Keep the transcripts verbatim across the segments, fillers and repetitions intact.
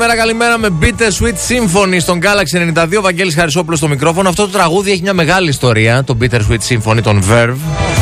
Καλημέρα, καλημέρα με Bitter Sweet Symphony στον Galaxy ενενήντα δύο. Βαγγέλης Χαρισόπουλος στο μικρόφωνο. Αυτό το τραγούδι έχει μια μεγάλη ιστορία. Το Bitter Sweet Symphony, τον Verve.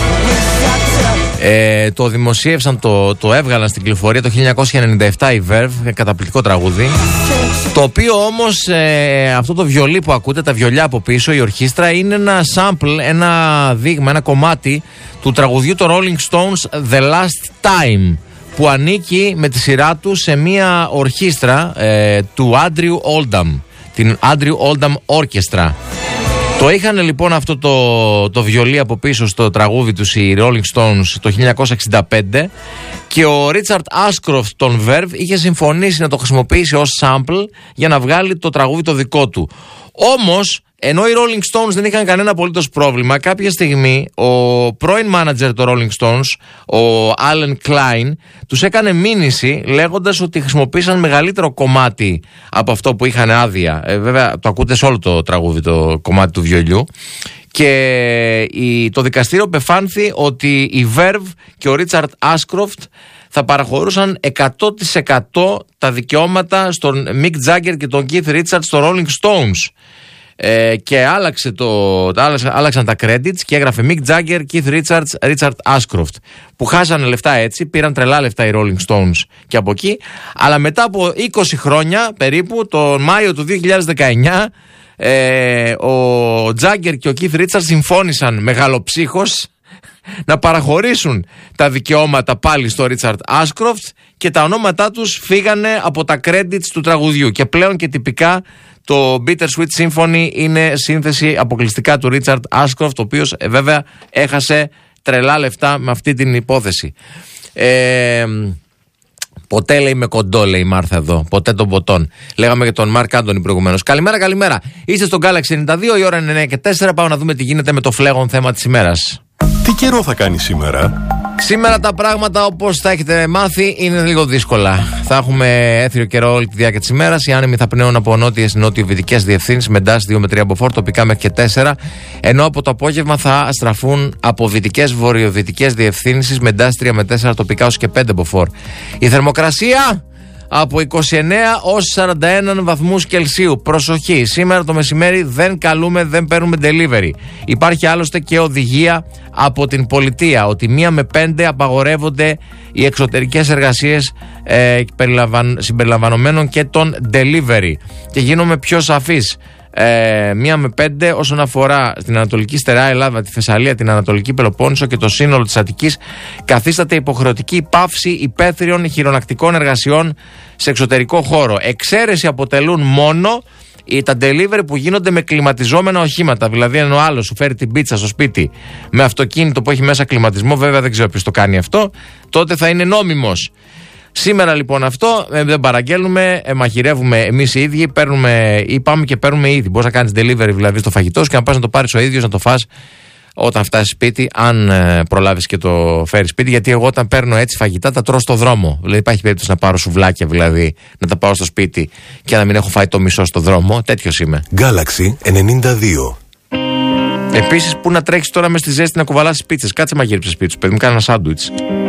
Ε, το δημοσίευσαν, το, το έβγαλαν στην κυκλοφορία το χίλια εννιακόσια ενενήντα επτά οι Verve. Καταπληκτικό τραγούδι. Το οποίο όμως ε, αυτό το βιολί που ακούτε, τα βιολιά από πίσω, η ορχήστρα, είναι ένα sample, ένα δείγμα, ένα κομμάτι του τραγουδιού των Rolling Stones The Last Time, που ανήκει με τη σειρά του σε μια ορχήστρα ε, του Andrew Oldham, την Andrew Oldham Orchestra. Το είχαν λοιπόν αυτό το, το βιολί από πίσω στο τραγούδι τους οι Rolling Stones το χίλια εννιακόσια εξήντα πέντε και ο Richard Ashcroft των Verve είχε συμφωνήσει να το χρησιμοποιήσει ως sample για να βγάλει το τραγούδι το δικό του. Όμως, ενώ οι Rolling Stones δεν είχαν κανένα απολύτως πρόβλημα, κάποια στιγμή ο πρώην manager των Rolling Stones, ο Alan Klein, τους έκανε μήνυση λέγοντας ότι χρησιμοποίησαν μεγαλύτερο κομμάτι από αυτό που είχαν άδεια. Ε, βέβαια το ακούτε σε όλο το τραγούδι το κομμάτι του βιολιού. Και η, το δικαστήριο πεφάνθη ότι η Verve και ο Richard Ashcroft θα παραχωρούσαν εκατό τοις εκατό τα δικαιώματα στον Mick Jagger και τον Keith Richards στο Rolling Stones. Ε, και άλλαξε το, άλλαξαν, άλλαξαν τα credits και έγραφε Mick Jagger, Keith Richards, Richard Ashcroft, που χάσανε λεφτά έτσι, πήραν τρελά λεφτά οι Rolling Stones και από εκεί. Αλλά μετά από είκοσι χρόνια περίπου, τον Μάιο του δύο χιλιάδες δεκαεννιά, ε, ο Jagger και ο Keith Richards συμφώνησαν μεγαλοψύχως να παραχωρήσουν τα δικαιώματα πάλι στο Richard Ashcroft και τα ονόματά τους φύγανε από τα credits του τραγουδιού και πλέον και τυπικά το Bitter Sweet Symphony είναι σύνθεση αποκλειστικά του Richard Ashcroft, ο οποίος ε, βέβαια έχασε τρελά λεφτά με αυτή την υπόθεση. Ε, ποτέ λέει με κοντό, λέει η Μάρθα εδώ. Ποτέ των ποτών. Λέγαμε για τον Μαρκ Άντονι προηγουμένως. Καλημέρα, καλημέρα. Είστε στον Galaxy ενενήντα δύο, η ώρα είναι εννιά και τέσσερα. Πάμε να δούμε τι γίνεται με το φλέγον θέμα της ημέρας. Τι καιρό θα κάνει σήμερα? Σήμερα τα πράγματα, όπως θα έχετε μάθει, είναι λίγο δύσκολα. Θα έχουμε έθριο καιρό όλη τη διάρκεια της ημέρας. Οι άνεμοι θα πνέουν από νότιες νότιο-βυτικές διευθύνσεις με εντάσεις δύο με τρία μποφόρ, τοπικά μέχρι και τέσσερα. Ενώ από το απόγευμα θα στραφούν από βυτικές βορειοδυτικές διευθύνσεις με εντάσεις τρία με τέσσερα, τοπικά ως και πέντε μποφόρ. Η θερμοκρασία από είκοσι εννέα ως σαράντα ένα βαθμούς Κελσίου. Προσοχή, σήμερα το μεσημέρι δεν καλούμε, δεν παίρνουμε delivery. Υπάρχει άλλωστε και οδηγία από την πολιτεία ότι μία με πέντε απαγορεύονται οι εξωτερικές εργασίες ε, συμπεριλαμβανομένων και των delivery. Και γίνομαι πιο σαφής. Ε, μία με πέντε όσον αφορά στην Ανατολική Στερεά Ελλάδα, τη Θεσσαλία, την Ανατολική Πελοπόννησο και το σύνολο της Αττικής, καθίσταται υποχρεωτική πάυση υπαίθριων χειρονακτικών εργασιών σε εξωτερικό χώρο. Εξαίρεση αποτελούν μόνο τα delivery που γίνονται με κλιματιζόμενα οχήματα. Δηλαδή, αν ο άλλος σου φέρει την πίτσα στο σπίτι με αυτοκίνητο που έχει μέσα κλιματισμό, βέβαια δεν ξέρω ποιος το κάνει αυτό, τότε θα είναι νόμιμος. Σήμερα λοιπόν αυτό ε, δεν παραγγέλνουμε, ε, μαχειρεύουμε εμείς οι ίδιοι, παίρνουμε, ή πάμε και παίρνουμε ήδη. Μπορείς να κάνεις delivery δηλαδή στο φαγητό σου και να πας να το πάρεις ο ίδιος, να το φας όταν φτάσεις σπίτι, αν ε, προλάβεις και το φέρεις σπίτι. Γιατί εγώ όταν παίρνω έτσι φαγητά τα τρώω στο δρόμο. Δηλαδή υπάρχει περίπτωση να πάρω σουβλάκια, δηλαδή να τα πάω στο σπίτι και να μην έχω φάει το μισό στο δρόμο. Τέτοιος είμαι. Galaxy ενενήντα δύο. Επίσης, πού να τρέξεις τώρα μες στη ζέστη να κουβαλάσεις πίτσες? Κάτσε μαγείρεψε σπίτι σου, παιδί μου, κάνε ένα σάντουιτς.